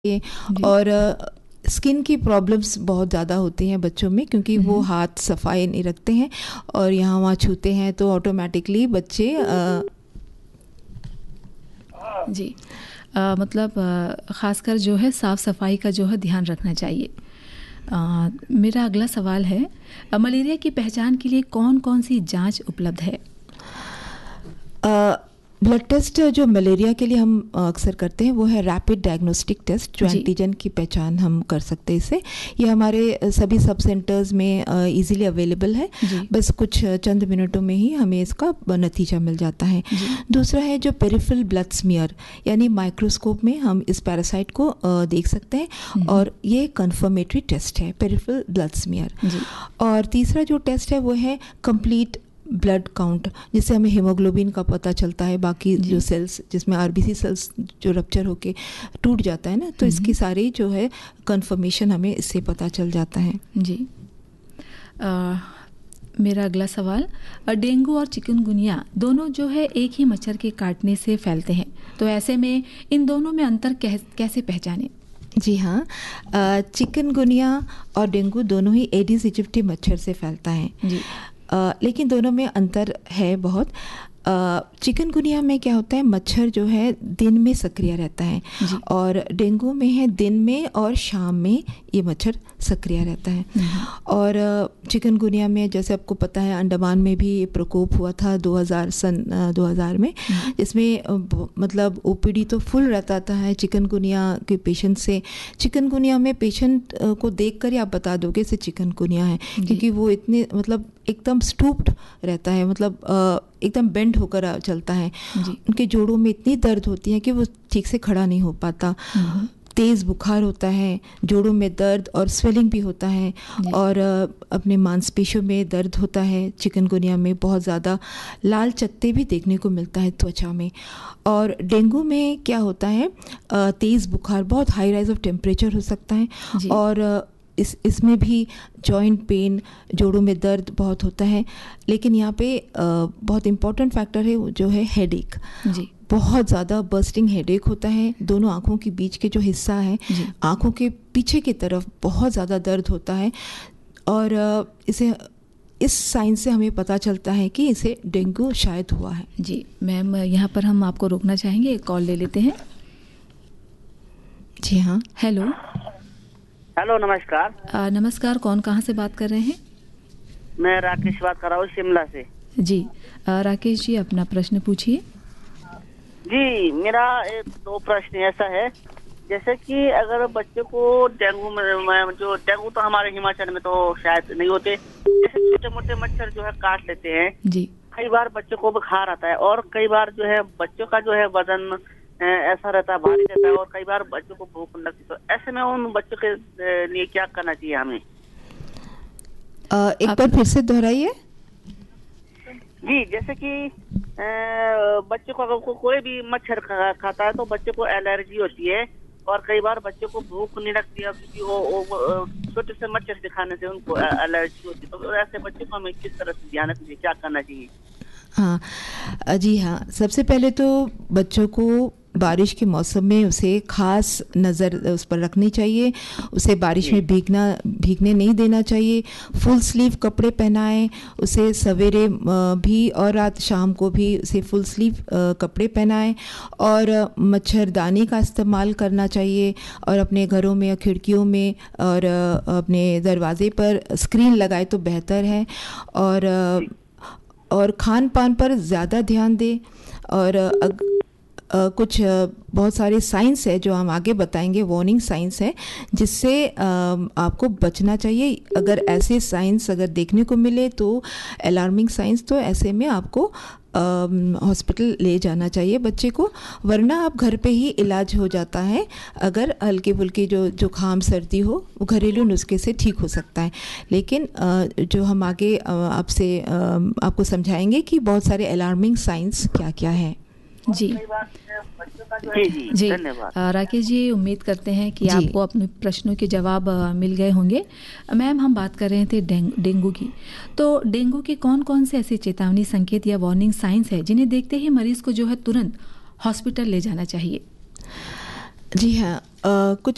ये जी। और स्किन की प्रॉब्लम्स बहुत ज़्यादा होती हैं बच्चों में, क्योंकि वो हाथ सफाई नहीं रखते हैं और यहाँ वहाँ छूते हैं तो ऑटोमेटिकली बच्चे जी। मतलब ख़ासकर जो है साफ़ सफाई का जो है ध्यान रखना चाहिए। मेरा अगला सवाल है, मलेरिया की पहचान के लिए कौन कौन सी जांच उपलब्ध है? ब्लड टेस्ट जो मलेरिया के लिए हम अक्सर करते हैं वो है रैपिड डायग्नोस्टिक टेस्ट, जो जी। एंटीजन की पहचान हम कर सकते हैं इससे। ये हमारे सभी सब सेंटर्स में इजीली अवेलेबल है। जी। बस कुछ चंद मिनटों में ही हमें इसका नतीजा मिल जाता है। जी। दूसरा है जो पेरिफेरल ब्लड स्मीयर, यानी माइक्रोस्कोप में हम इस पैरासाइट को देख सकते हैं और ये कंफर्मेटरी टेस्ट है, पेरिफेरल ब्लड स्मीयर। जी। और तीसरा जो टेस्ट है वो है कंप्लीट ब्लड काउंट, जिससे हमें हीमोग्लोबिन का पता चलता है, बाकी जो सेल्स जिसमें आरबीसी सेल्स जो रप्चर होके टूट जाता है ना, तो इसकी सारी जो है कंफर्मेशन हमें इससे पता चल जाता है। जी। मेरा अगला सवाल, डेंगू और चिकनगुनिया दोनों जो है एक ही मच्छर के काटने से फैलते हैं, तो ऐसे में इन दोनों में अंतर कैसे पहचानें? जी हाँ, चिकनगुनिया और डेंगू दोनों ही एडिस इजिप्टी मच्छर से फैलता है। जी। लेकिन दोनों में अंतर है बहुत। चिकनगुनिया में क्या होता है, मच्छर जो है दिन में सक्रिय रहता है और डेंगू में है दिन में और शाम में ये मच्छर सक्रिय रहता है। और चिकनगुनिया में जैसे आपको पता है अंडमान में भी प्रकोप हुआ था 2000 में, जिसमें मतलब ओपीडी तो फुल रहता था चिकनगुनिया के पेशेंट से। चिकनगुनिया में पेशेंट को देखकर ही आप बता दोगे इसे चिकनगुनिया है, क्योंकि वो इतने मतलब एकदम स्टूप्ड रहता है, मतलब एकदम बेंड होकर चलता है। उनके जोड़ों में इतनी दर्द होती है कि वो ठीक से खड़ा नहीं हो पाता। तेज़ बुखार होता है, जोड़ों में दर्द और स्वेलिंग भी होता है और अपने मांसपेशियों में दर्द होता है। चिकनगुनिया में बहुत ज़्यादा लाल चकत्ते भी देखने को मिलता है त्वचा में। और डेंगू में क्या होता है, तेज़ बुखार, बहुत हाई राइज ऑफ टेम्परेचर हो सकता है और इसमें भी जॉइंट पेन, जोड़ों में दर्द बहुत होता है। लेकिन यहाँ पे बहुत इम्पॉर्टेंट फैक्टर है जो है हेडेक। जी। बहुत ज़्यादा बर्स्टिंग हेडेक होता है, दोनों आँखों के बीच के जो हिस्सा है, आँखों के पीछे की तरफ बहुत ज़्यादा दर्द होता है और इस साइन से हमें पता चलता है कि इसे डेंगू शायद हुआ है। जी मैम, यहाँ पर हम आपको रोकना चाहेंगे, एक कॉल ले लेते हैं। जी हाँ, हेलो। हेलो, नमस्कार। नमस्कार, कौन कहाँ से बात कर रहे हैं? मैं राकेश बात कर रहा हूँ शिमला से। जी। राकेश जी, अपना प्रश्न पूछिए। जी, मेरा एक दो प्रश्न ऐसा है, जैसे कि अगर बच्चे को डेंगू में जो डेंगू तो हमारे हिमाचल में तो शायद नहीं होते, जैसे छोटे मोटे मच्छर जो है काट लेते हैं जी। कई बार बच्चों को बुखार आता है और कई बार जो है बच्चों का जो है वजन ऐसा रहता है, भारी रहता है और कई बार बच्चों को भूख लगती है, तो ऐसे में उन बच्चों के लिए क्या करना चाहिए हमें? एक बार फिर से दोहराइए। जी, जैसे कि बच्चे को अगर कोई भी मच्छर खाता है तो बच्चे को एलर्जी होती है और कई बार बच्चे को भूख नहीं लगती है, क्योंकि वो छोटे से मच्छर से खाने से उनको एलर्जी होती है। तो ऐसे बच्चे को हमें किस तरह से ध्यान रखना चाहिए, क्या करना चाहिए? हाँ जी हाँ, सबसे पहले तो बच्चों को बारिश के मौसम में उसे खास नज़र उस पर रखनी चाहिए। उसे बारिश में भीगने नहीं देना चाहिए। फुल स्लीव कपड़े पहनाएं उसे, सवेरे भी और रात शाम को भी उसे फुल स्लीव कपड़े पहनाएं और मच्छरदानी का इस्तेमाल करना चाहिए और अपने घरों में, खिड़कियों में और अपने दरवाजे पर स्क्रीन लगाए तो बेहतर है। और खान पान पर ज़्यादा ध्यान दें और कुछ बहुत सारे साइंस है जो हम आगे बताएंगे, वार्निंग साइंस है जिससे आपको बचना चाहिए। अगर ऐसे साइंस अगर देखने को मिले तो अलार्मिंग साइंस, तो ऐसे में आपको हॉस्पिटल ले जाना चाहिए बच्चे को, वरना आप घर पे ही इलाज हो जाता है। अगर हल्की फुल्की जो जुकाम सर्दी हो वो घरेलू नुस्खे से ठीक हो सकता है। लेकिन जो हम आगे आपको समझाएंगे कि बहुत सारे अलार्मिंग साइंस क्या क्या है। जी जी, धन्यवाद। राकेश जी, उम्मीद करते हैं कि आपको अपने प्रश्नों के जवाब मिल गए होंगे। मैम, हम बात कर रहे थे डेंगू की, तो डेंगू के कौन कौन से ऐसे चेतावनी संकेत या वार्निंग साइंस है जिन्हें देखते ही मरीज को जो है तुरंत हॉस्पिटल ले जाना चाहिए? जी हाँ, कुछ